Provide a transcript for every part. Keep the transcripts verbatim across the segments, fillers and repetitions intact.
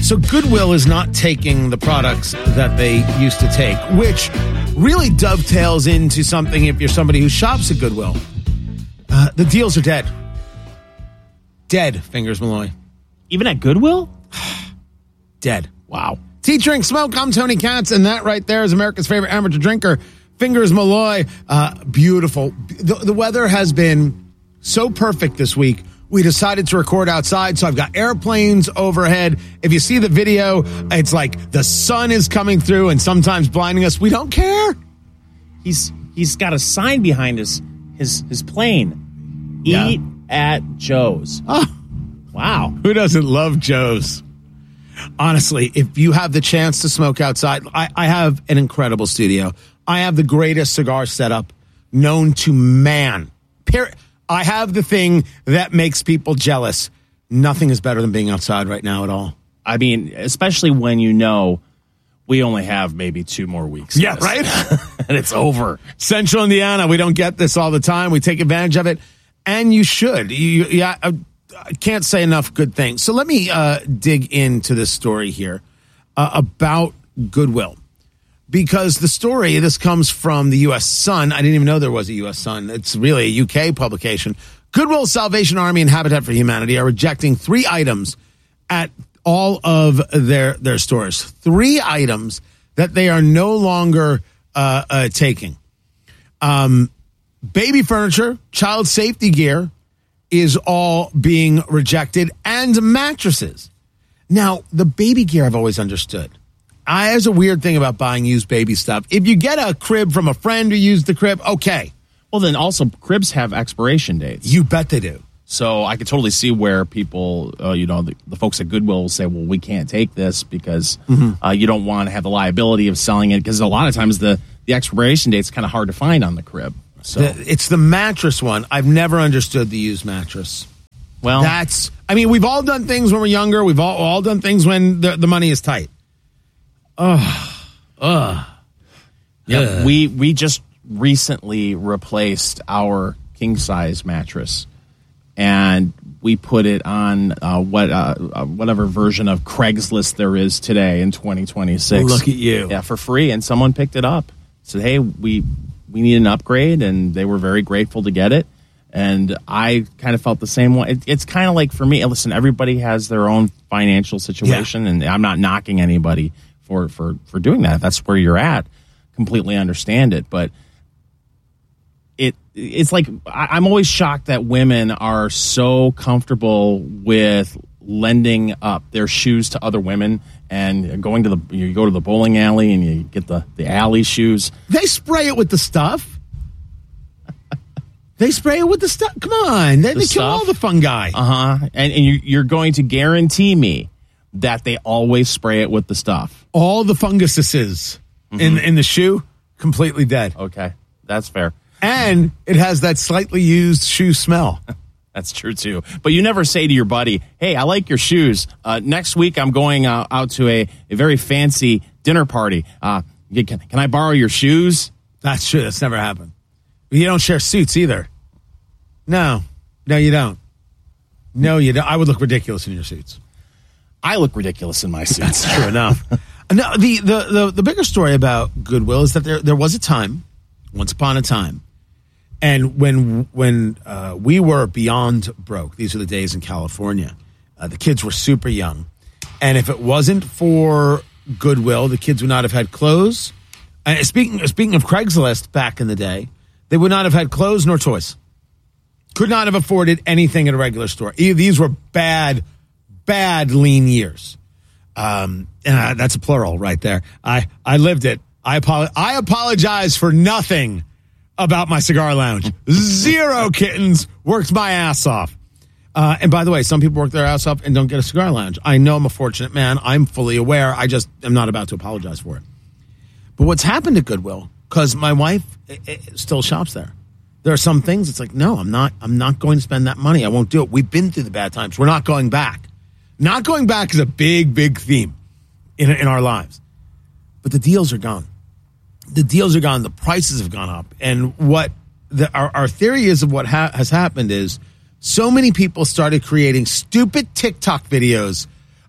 So Goodwill is not taking the products that they used to take, which really dovetails into something if you're somebody who shops at Goodwill. Uh, the deals are dead. Dead, Fingers Malloy. Even at Goodwill? Dead. Wow. Tea, drink, smoke. I'm Tony Katz, and that right there is America's favorite amateur drinker, Fingers Malloy. Uh, beautiful. The, the weather has been so perfect this week. We decided to record outside, so I've got airplanes overhead. If you see the video, it's like the sun is coming through and sometimes blinding us. We don't care. He's he's got a sign behind his his his plane. Yeah. Eat at Joe's. Oh, wow. Who doesn't love Joe's? Honestly, if you have the chance to smoke outside, I, I have an incredible studio. I have the greatest cigar setup known to man. Period. I have the thing that makes people jealous. Nothing is better than being outside right now at all. I mean, especially when you know we only have maybe two more weeks. Yeah, right? And it's over. Central Indiana, we don't get this all the time. We take advantage of it, and you should. You, yeah, I, I can't say enough good things. So let me uh, dig into this story here uh, about Goodwill. Because the story, this comes from the U S Sun. I didn't even know there was a U S Sun. It's really a U K publication. Goodwill, Salvation Army, and Habitat for Humanity are rejecting three items at all of their, their stores. Three items that they are no longer uh, uh, taking. Um, baby furniture, child safety gear is all being rejected, and mattresses. Now, the baby gear I've always understood. I, there's a weird thing about buying used baby stuff. If you get a crib from a friend who used the crib, okay. Well, then also cribs have expiration dates. You bet they do. So I could totally see where people, uh, you know, the, the folks at Goodwill will say, well, we can't take this because mm-hmm. uh, you don't want to have the liability of selling it. Because a lot of times the, the expiration date's kind of hard to find on the crib. So the, it's the mattress one. I've never understood the used mattress. Well, that's, I mean, we've all done things when we're younger. We've all, all done things when the, the money is tight. Oh, uh, yeah. We we just recently replaced our king size mattress, and we put it on uh, what uh, uh, whatever version of Craigslist there is today in twenty twenty-six. Look at you, yeah, for free, and someone picked it up. Said, "Hey, we we need an upgrade," and they were very grateful to get it. And I kind of felt the same way. It, it's kind of like for me. Listen, everybody has their own financial situation, yeah. and I'm not knocking anybody for, for, for doing that. If that's where you're at, completely understand it. But it it's like I, I'm always shocked that women are so comfortable with lending up their shoes to other women and going to the you go to the bowling alley and you get the, the alley shoes. They spray it with the stuff. They spray it with the stuff. Come on. They, the they kill all the fungi. Uh-huh. And, and you, you're going to guarantee me that they always spray it with the stuff. All the funguses mm-hmm. in, in the shoe, completely dead. Okay. That's fair. And it has that slightly used shoe smell. That's true, too. But you never say to your buddy, hey, I like your shoes. Uh, next week, I'm going uh, out to a, a very fancy dinner party. Uh, can, can I borrow your shoes? That's true. That's never happened. You don't share suits either. No. No, you don't. No, you don't. I would look ridiculous in your suits. I look ridiculous in my suits. That's true enough. No, the, the, the, the bigger story about Goodwill is that there there was a time, once upon a time, and when when uh, we were beyond broke, these are the days in California, uh, the kids were super young. And if it wasn't for Goodwill, the kids would not have had clothes. And speaking, speaking of Craigslist back in the day, they would not have had clothes nor toys. Could not have afforded anything at a regular store. These were bad, bad lean years. Um, and I, that's a plural right there. I, I lived it. I, apolo- I apologize for nothing about my cigar lounge. Zero kittens. Worked my ass off. Uh, and by the way, some people work their ass off and don't get a cigar lounge. I know I'm a fortunate man. I'm fully aware. I just am not about to apologize for it. But what's happened at Goodwill, because my wife it, it still shops there. There are some things it's like, no, I'm not I'm not going to spend that money. I won't do it. We've been through the bad times. We're not going back. Not going back is a big, big theme in in our lives. But the deals are gone. The deals are gone. The prices have gone up. And what the, our, our theory is of what ha- has happened is so many people started creating stupid TikTok videos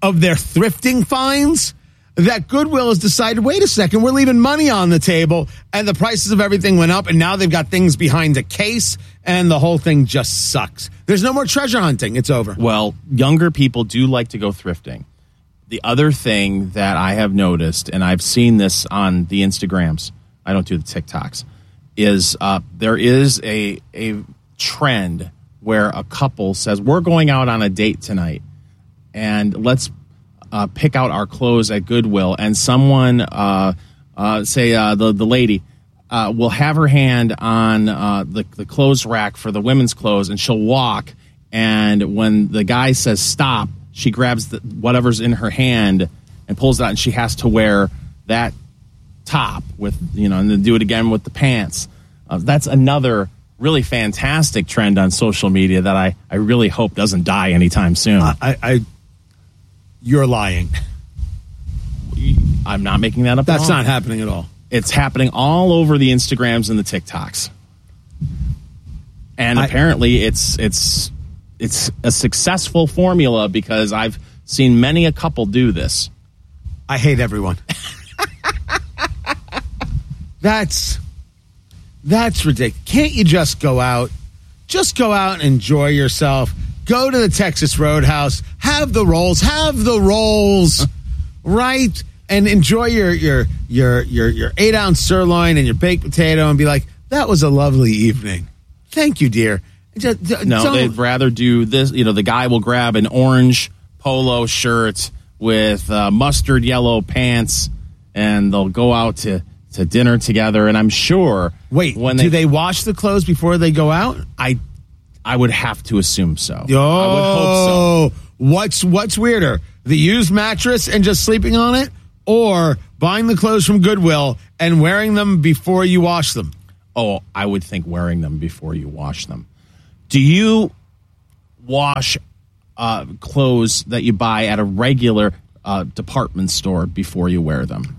of their thrifting finds that Goodwill has decided, wait a second, we're leaving money on the table, and the prices of everything went up, and now they've got things behind a case, and the whole thing just sucks. There's no more treasure hunting. It's over. Well, younger people do like to go thrifting. The other thing that I have noticed, and I've seen this on the Instagrams, I don't do the TikToks, is uh, there is a a trend where a couple says, we're going out on a date tonight, and let's uh, pick out our clothes at Goodwill. And someone, uh, uh, say uh, the, the lady, uh, will have her hand on uh, the, the clothes rack for the women's clothes, and she'll walk. And when the guy says stop, she grabs the, whatever's in her hand and pulls it out, and she has to wear that top with, you know, and then do it again with the pants. Uh, that's another really fantastic trend on social media that I, I really hope doesn't die anytime soon. I, I, I you're lying. I'm not making that up. That's at all. not happening at all. It's happening all over the Instagrams and the TikToks. And I, apparently it's it's it's a successful formula because I've seen many a couple do this. I hate everyone. That's that's ridiculous. Can't you just go out? Just go out and enjoy yourself. Go to the Texas Roadhouse. Have the rolls. Have the rolls, right? And enjoy your your your your your eight ounce sirloin and your baked potato, and be like, "That was a lovely evening. Thank you, dear." Just, no, don't. They'd rather do this. You know, the guy will grab an orange polo shirt with uh, mustard yellow pants, and they'll go out to. to dinner together, and I'm sure. Wait, when do they, they wash the clothes before they go out? I, I would have to assume so. Oh, I would hope so. What's what's weirder, the used mattress and just sleeping on it, or buying the clothes from Goodwill and wearing them before you wash them? Oh, I would think wearing them before you wash them. Do you wash uh, clothes that you buy at a regular uh, department store before you wear them?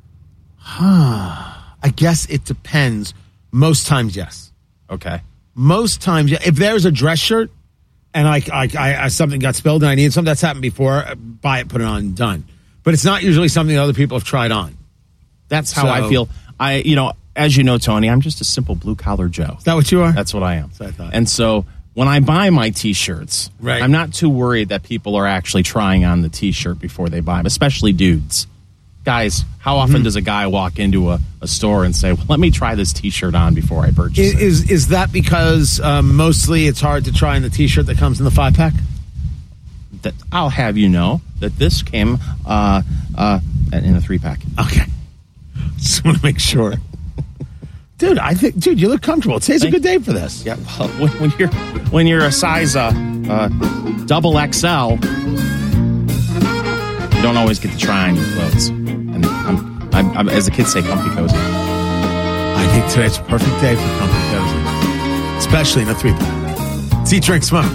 I guess it depends. Most times, yes. Okay. Most times, yeah. If there's a dress shirt and I, I, I, I something got spilled and I need something, that's happened before, buy it, put it on, done. But it's not usually something that other people have tried on. That's how So- I feel. I, you know, as you know, Tony, I'm just a simple blue collar Joe. Is that what you are? That's what I am. what I thought. And so when I buy my T-shirts, Right. I'm not too worried that people are actually trying on the T-shirt before they buy them, especially dudes. Guys, how often Mm-hmm. does a guy walk into a, a store and say, well, let me try this T-shirt on before I purchase Is, it? is is that because um, mostly it's hard to try on the T-shirt that comes in the five pack? That I'll have you know that this came uh, uh, in a three-pack. Okay, just want to make sure, dude. I think, dude, you look comfortable. Today's a good day for this. Yeah, well, when, when you're when you're a size uh, uh, double X L, you don't always get to try on your clothes. And I'm, I'm, I'm, as the kids say, comfy cozy. I think today's a perfect day for comfy cozy, especially in a three pack. It's Eat, Drink, Smoke.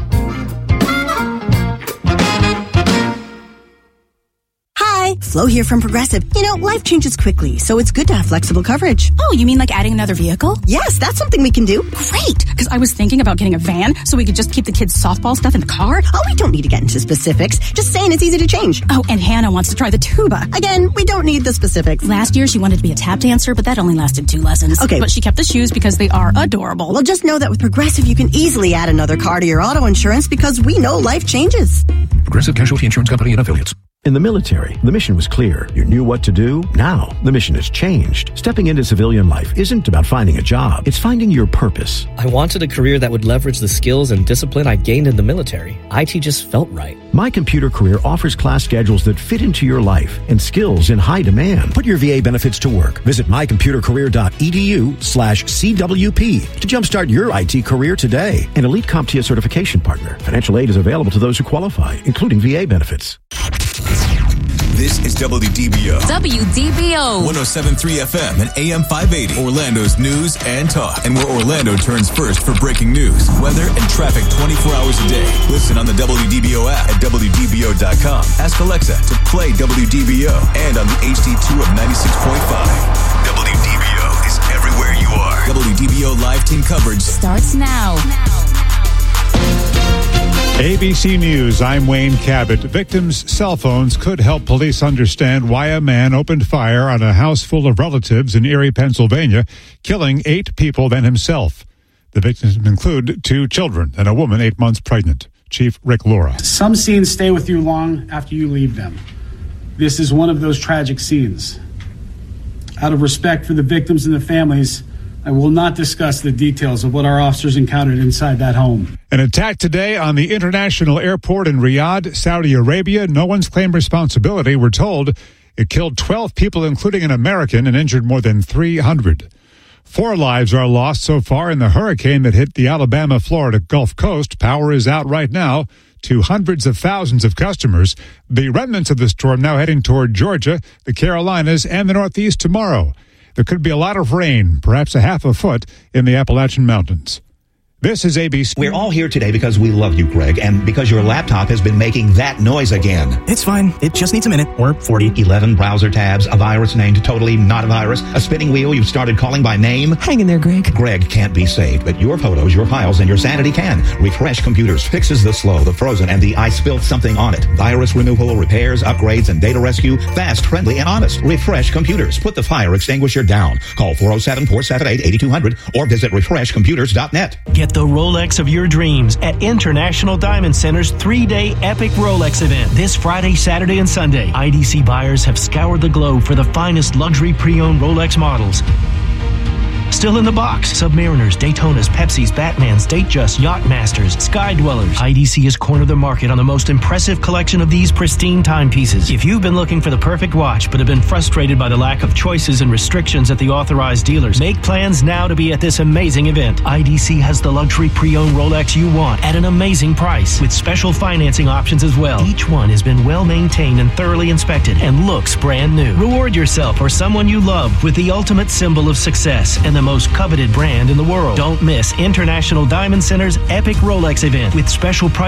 Hi, Flo here from Progressive. You know, life changes quickly, so it's good to have flexible coverage. Oh, you mean like adding another vehicle? Yes, that's something we can do. Great, because I was thinking about getting a van so we could just keep the kids' softball stuff in the car. Oh, we don't need to get into specifics. Just saying it's easy to change. Oh, and Hannah wants to try the tuba. Again, we don't need the specifics. Last year, she wanted to be a tap dancer, but that only lasted two lessons. Okay. But she kept the shoes because they are adorable. Well, just know that with Progressive, you can easily add another car to your auto insurance because we know life changes. Progressive Casualty Insurance Company and Affiliates. In the military, the mission was clear. You knew what to do. Now, the mission has changed. Stepping into civilian life isn't about finding a job. It's finding your purpose. I wanted a career that would leverage the skills and discipline I gained in the military. I T just felt right. My Computer Career offers class schedules that fit into your life and skills in high demand. Put your V A benefits to work. Visit mycomputercareer.edu slash CWP to jumpstart your I T career today. An Elite CompTIA certification partner. Financial aid is available to those who qualify, including V A benefits. This is W D B O. W D B O. one oh seven point three F M and A M five eighty. Orlando's news and talk. And where Orlando turns first for breaking news, weather, and traffic twenty-four hours a day. Listen on the W D B O app at W D B O dot com. Ask Alexa to play W D B O and on the H D two of ninety-six point five. W D B O is everywhere you are. W D B O live team coverage starts now. now, now. A B C News, I'm Wayne Cabot. Victims' cell phones could help police understand why a man opened fire on a house full of relatives in Erie, Pennsylvania, killing eight people, then himself. The victims include two children and a woman eight months pregnant. Chief Rick Laura. Some scenes stay with you long after you leave them. This is one of those tragic scenes. Out of respect for the victims and the families, I will not discuss the details of what our officers encountered inside that home. An attack today on the international airport in Riyadh, Saudi Arabia. No one's claimed responsibility. We're told it killed twelve people, including an American, and injured more than three hundred. Four lives are lost so far in the hurricane that hit the Alabama-Florida Gulf Coast. Power is out right now to hundreds of thousands of customers. The remnants of the storm now heading toward Georgia, the Carolinas, and the Northeast tomorrow. There could be a lot of rain, perhaps a half a foot, in the Appalachian Mountains. This is A B C. We're all here today because we love you, Greg, and because your laptop has been making that noise again. It's fine. It just needs a minute, or forty. eleven browser tabs, a virus named totally not a virus, a spinning wheel you've started calling by name. Hang in there, Greg. Greg can't be saved, but your photos, your files, and your sanity can. Refresh Computers fixes the slow, the frozen, and the I spilled something on it. Virus removal, repairs, upgrades, and data rescue. Fast, friendly, and honest. Refresh Computers. Put the fire extinguisher down. Call four oh seven, four seven eight, eight two zero zero or visit refresh computers dot net. Get the Rolex of your dreams at International Diamond Center's three-day epic Rolex event. This Friday, Saturday, and Sunday, I D C buyers have scoured the globe for the finest luxury pre-owned Rolex models. Still in the box, Submariners, Daytonas, Pepsis, Batmans, Datejust, Yachtmasters, Sky Dwellers. I D C has cornered the market on the most impressive collection of these pristine timepieces. If you've been looking for the perfect watch but have been frustrated by the lack of choices and restrictions at the authorized dealers, make plans now to be at this amazing event. I D C has the luxury pre-owned Rolex you want at an amazing price with special financing options as well. Each one has been well maintained and thoroughly inspected and looks brand new. Reward yourself or someone you love with the ultimate symbol of success and the most coveted brand in the world. Don't miss International Diamond Center's epic Rolex event with special price